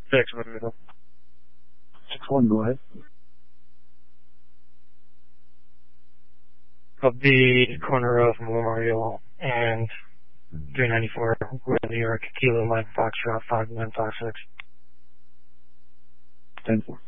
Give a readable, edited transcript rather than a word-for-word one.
6-1. 6-1, go ahead. Of the corner of Memorial and 394, with New York, Kilo Mike Foxtrot 5956. 10-4.